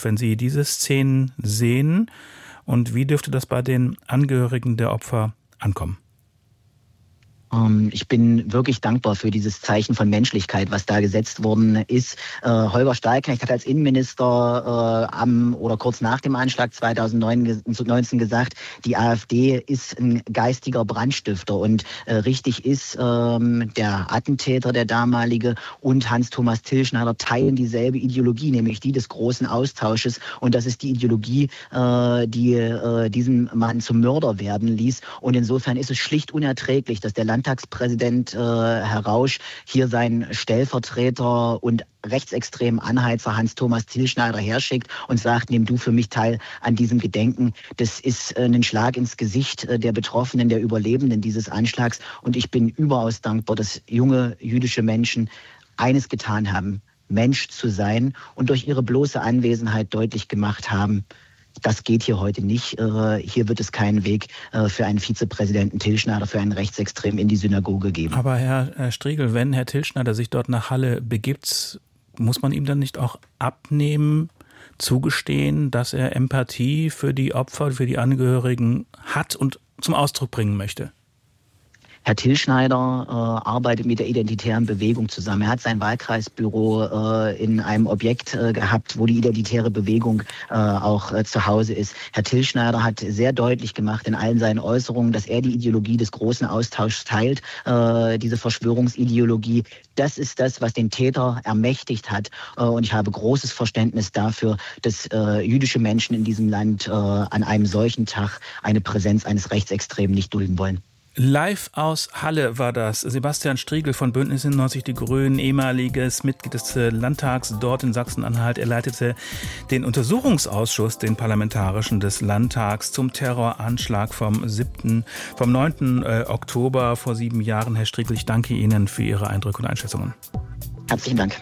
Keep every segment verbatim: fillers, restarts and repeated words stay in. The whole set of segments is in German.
Kopf, wenn Sie diese Szenen sehen? Und wie dürfte das bei den Angehörigen der Opfer ankommen? Ich bin wirklich dankbar für dieses Zeichen von Menschlichkeit, was da gesetzt worden ist. Äh, Holger Stahlknecht hat als Innenminister äh, am oder kurz nach dem Anschlag zweitausendneunzehn gesagt, die AfD ist ein geistiger Brandstifter. Und äh, richtig ist, ähm, der Attentäter, der damalige, und Hans-Thomas Tilschneider teilen dieselbe Ideologie, nämlich die des großen Austausches. Und das ist die Ideologie, äh, die äh, diesen Mann zum Mörder werden ließ. Und insofern ist es schlicht unerträglich, dass der Landtagspräsident äh, Herr Rausch hier seinen Stellvertreter und rechtsextremen Anheizer Hans-Thomas Tilschneider herschickt und sagt, nimm du für mich teil an diesem Gedenken. Das ist äh, ein Schlag ins Gesicht äh, der Betroffenen, der Überlebenden dieses Anschlags. Und ich bin überaus dankbar, dass junge jüdische Menschen eines getan haben, Mensch zu sein, und durch ihre bloße Anwesenheit deutlich gemacht haben, das geht hier heute nicht. Hier wird es keinen Weg für einen Vizepräsidenten Tilschneider, für einen Rechtsextremen in die Synagoge geben. Aber Herr Striegel, wenn Herr Tilschneider sich dort nach Halle begibt, muss man ihm dann nicht auch abnehmen, zugestehen, dass er Empathie für die Opfer, für die Angehörigen hat und zum Ausdruck bringen möchte? Herr Tilschneider äh, arbeitet mit der Identitären Bewegung zusammen. Er hat sein Wahlkreisbüro äh, in einem Objekt äh, gehabt, wo die Identitäre Bewegung äh, auch äh, zu Hause ist. Herr Tilschneider hat sehr deutlich gemacht in allen seinen Äußerungen, dass er die Ideologie des großen Austauschs teilt, äh, diese Verschwörungsideologie. Das ist das, was den Täter ermächtigt hat. Äh, und ich habe großes Verständnis dafür, dass äh, jüdische Menschen in diesem Land äh, an einem solchen Tag eine Präsenz eines Rechtsextremen nicht dulden wollen. Live aus Halle war das. Sebastian Striegel von Bündnis neunzig Die Grünen, ehemaliges Mitglied des Landtags dort in Sachsen-Anhalt. Er leitete den Untersuchungsausschuss, den parlamentarischen des Landtags, zum Terroranschlag vom siebten, vom neunten Oktober vor sieben Jahren. Herr Striegel, ich danke Ihnen für Ihre Eindrücke und Einschätzungen. Herzlichen Dank.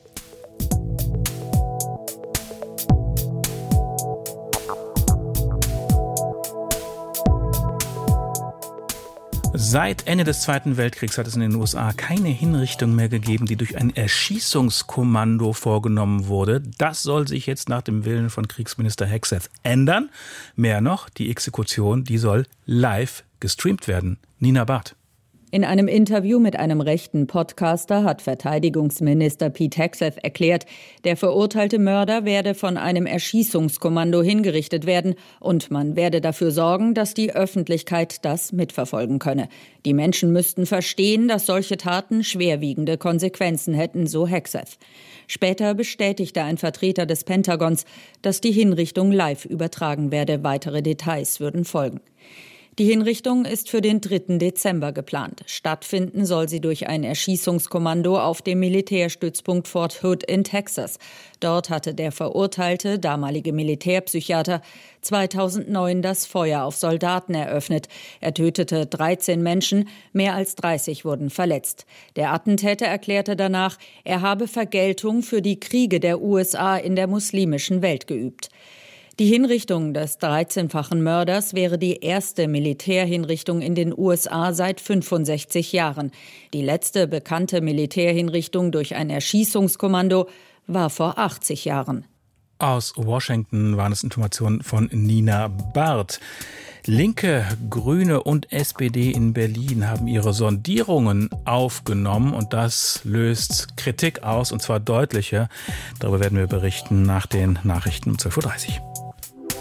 Seit Ende des Zweiten Weltkriegs hat es in den U S A keine Hinrichtung mehr gegeben, die durch ein Erschießungskommando vorgenommen wurde. Das soll sich jetzt nach dem Willen von Kriegsminister Hegseth ändern. Mehr noch, die Exekution, die soll live gestreamt werden. Nina Barth. In einem Interview mit einem rechten Podcaster hat Verteidigungsminister Pete Hegseth erklärt, der verurteilte Mörder werde von einem Erschießungskommando hingerichtet werden und man werde dafür sorgen, dass die Öffentlichkeit das mitverfolgen könne. Die Menschen müssten verstehen, dass solche Taten schwerwiegende Konsequenzen hätten, so Hegseth. Später bestätigte ein Vertreter des Pentagons, dass die Hinrichtung live übertragen werde. Weitere Details würden folgen. Die Hinrichtung ist für den dritten Dezember geplant. Stattfinden soll sie durch ein Erschießungskommando auf dem Militärstützpunkt Fort Hood in Texas. Dort hatte der verurteilte, damalige Militärpsychiater, zweitausendneun das Feuer auf Soldaten eröffnet. Er tötete dreizehn Menschen, mehr als dreißig wurden verletzt. Der Attentäter erklärte danach, er habe Vergeltung für die Kriege der U S A in der muslimischen Welt geübt. Die Hinrichtung des dreizehnfachen Mörders wäre die erste Militärhinrichtung in den U S A seit fünfundsechzig Jahren. Die letzte bekannte Militärhinrichtung durch ein Erschießungskommando war vor achtzig Jahren. Aus Washington waren es Informationen von Nina Barth. Linke, Grüne und S P D in Berlin haben ihre Sondierungen aufgenommen und das löst Kritik aus, und zwar deutliche. Darüber werden wir berichten nach den Nachrichten um zwölf Uhr dreißig.